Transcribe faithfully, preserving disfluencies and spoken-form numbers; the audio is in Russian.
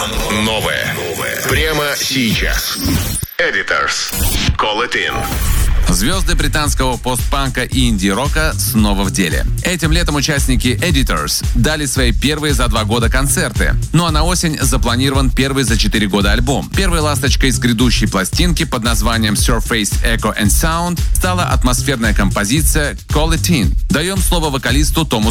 Новое. Прямо сейчас. Editors. Call it in. Звезды британского постпанка и инди-рока снова в деле. Этим летом участники Editors дали свои первые за два года концерты. Ну а на осень запланирован первый за четыре года альбом. Первой ласточкой из грядущей пластинки под названием Surface Echo and Sound стала атмосферная композиция Call It In. Даем слово вокалисту Тому